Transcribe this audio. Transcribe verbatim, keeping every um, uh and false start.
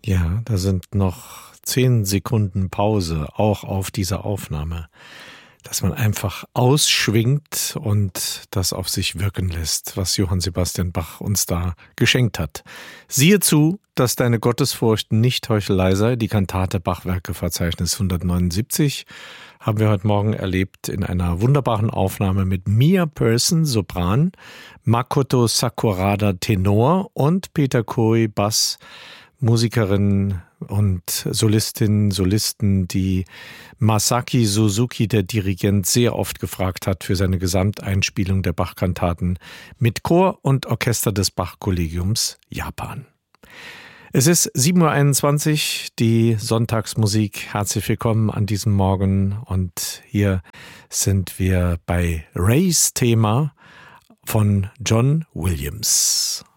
Ja, da sind noch zehn Sekunden Pause, auch auf dieser Aufnahme, dass man einfach ausschwingt und das auf sich wirken lässt, was Johann Sebastian Bach uns da geschenkt hat. Siehe zu, dass deine Gottesfurcht nicht Heuchelei sei, die Kantate Bachwerkeverzeichnis hundertneunundsiebzig, haben wir heute Morgen erlebt in einer wunderbaren Aufnahme mit Mia Persson, Sopran, Makoto Sakurada, Tenor und Peter Koi, Bass, Musikerin und Solistinnen, Solisten, die Masaki Suzuki, der Dirigent, sehr oft gefragt hat für seine Gesamteinspielung der Bach-Kantaten mit Chor und Orchester des Bach-Kollegiums Japan. Es ist sieben Uhr einundzwanzig, die Sonntagsmusik. Herzlich willkommen an diesem Morgen und hier sind wir bei Rays Thema von John Williams.